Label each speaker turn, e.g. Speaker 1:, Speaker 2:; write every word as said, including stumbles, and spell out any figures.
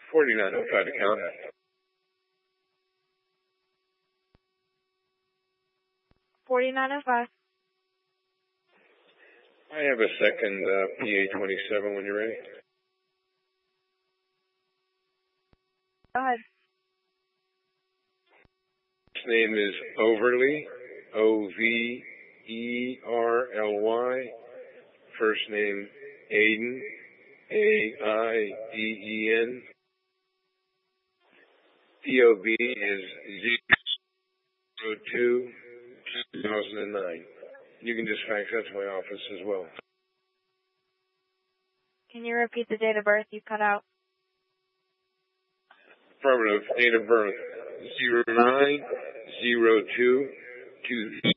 Speaker 1: forty-nine oh five to count.
Speaker 2: forty-nine oh five.
Speaker 1: I have a second uh, P A twenty-seven when you're ready.
Speaker 2: Go ahead.
Speaker 1: His name is Overly, O V E R L Y. First name Aiden, A I D E N. P O B is zero two two thousand nine. You can just fax that to my office as well.
Speaker 2: Can you repeat the date of birth you cut out?
Speaker 1: Affirmative. Date of birth zero nine zero two two.